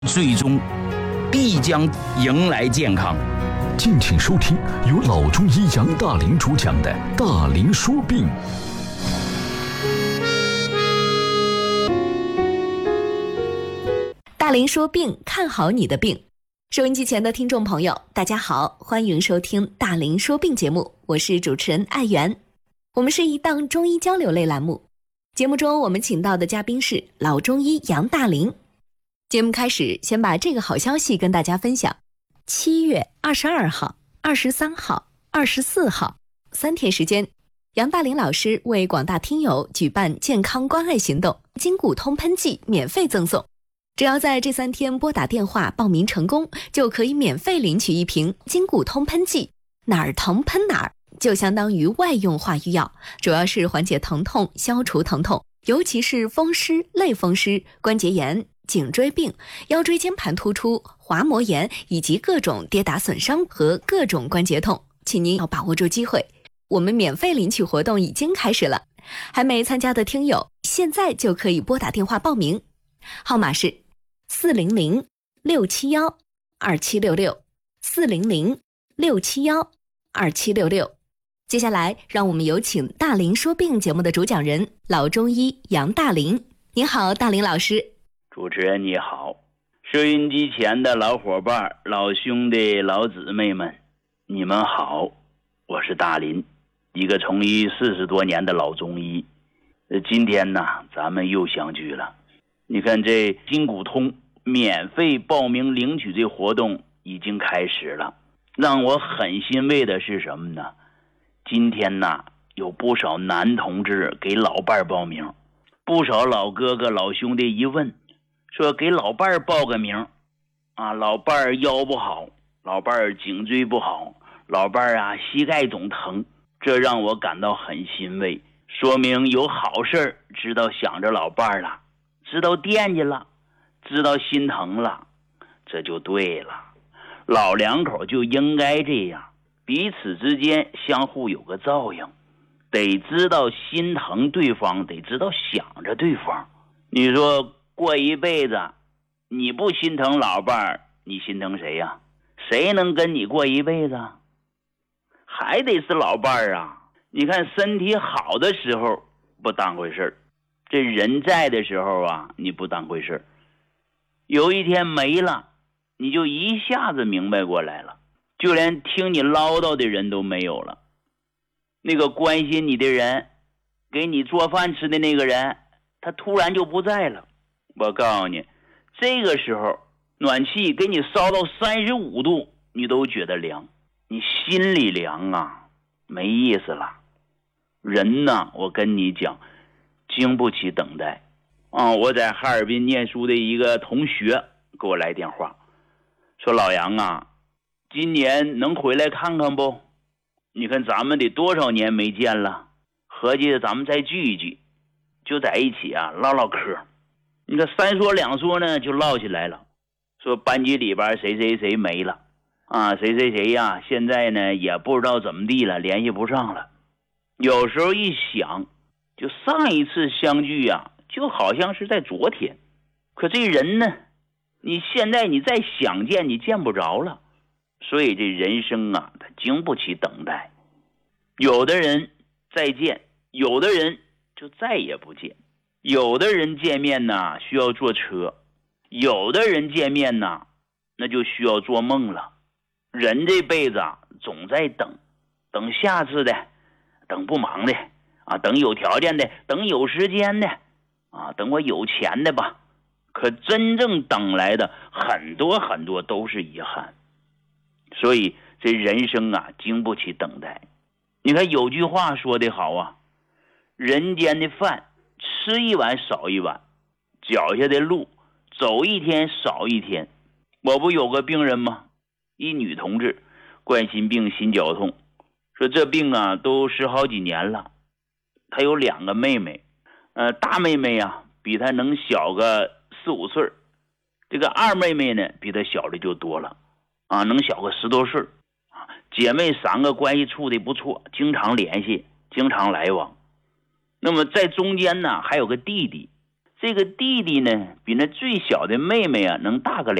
最终必将迎来健康。 敬请收听由老中医杨大林主讲的《大林说病》。 大林说病，看好你的病。收音机前的听众朋友，大家好，欢迎收听大林说病节目，我是主持人艾媛。我们是一档中医交流类栏目，节目中我们请到的嘉宾是老中医杨大林。节目开始，先把这个好消息跟大家分享。7月22号、23号、24号3天时间，杨大林老师为广大听友举办健康关爱行动，筋骨通喷剂免费赠送。只要在这3天拨打电话报名成功，就可以免费领取一瓶筋骨通喷剂，哪儿疼喷哪儿，就相当于外用化瘀药，主要是缓解疼痛、消除疼痛，尤其是风湿、类风湿、关节炎、颈椎病、腰椎间盘突出、滑膜炎以及各种跌打损伤和各种关节痛，请您要把握住机会。我们免费领取活动已经开始了，还没参加的听友现在就可以拨打电话报名，号码是400-671-2766，400-671-2766。接下来让我们有请大林说病节目的主讲人老中医杨大林。您好，大林老师。 主持人你好，收音机前的老伙伴、老兄弟、老姊妹们，你们好，我是大林，一个从医40多年的老中医。今天呢，咱们又相聚了。你看这筋骨通免费报名领取这活动已经开始了，让我很欣慰的是什么呢？今天呢，有不少男同志给老伴儿报名，不少老哥哥、老兄弟一问，说给老伴儿报个名啊，老伴儿腰不好，老伴儿颈椎不好，老伴儿膝盖总疼，这让我感到很欣慰，说明有好事知道想着老伴儿了，知道惦记了，知道心疼了，这就对了。老两口就应该这样，彼此之间相互有个照应，得知道心疼对方，得知道想着对方。你说过一辈子你不心疼老伴儿，你心疼谁呀？谁能跟你过一辈子？还得是老伴儿啊。你看身体好的时候不当回事儿，这人在的时候你不当回事儿，有一天没了，你就一下子明白过来了，就连听你唠叨的人都没有了。那个关心你的人，给你做饭吃的那个人，他突然就不在了。我告诉你，这个时候暖气给你烧到35度，你都觉得凉，你心里凉啊，没意思了。人呢，我跟你讲，经不起等待我在哈尔滨念书的一个同学给我来电话，说老杨啊，今年能回来看看不？你看咱们得多少年没见了，合计咱们再聚一聚，就在一起唠唠嗑。你看三说两说呢就唠起来了，说班级里边谁谁谁没了谁谁谁现在呢也不知道怎么地了，联系不上了。有时候一想，就上一次相聚就好像是在昨天，可这人呢，你现在你再想见你见不着了。所以这人生它经不起等待，有的人再见，有的人就再也不见，有的人见面呢需要坐车，有的人见面呢那就需要做梦了。人这辈子总在等，等下次的，等不忙的等有条件的，等有时间的等我有钱的吧。可真正等来的很多很多都是遗憾。所以这人生经不起等待。你看有句话说得好人间的饭吃一碗少一碗，脚下的路走一天少一天。我不有个病人吗？一女同志，冠心病心绞痛，说这病都10好几年了。她有2个妹妹，大妹妹比她能小个4、5岁，这个二妹妹呢比她小的就多了能小个10多岁。姐妹3个关系处的不错，经常联系，经常来往。那么在中间呢还有个弟弟， 这个弟弟呢比那最小的妹妹啊能大个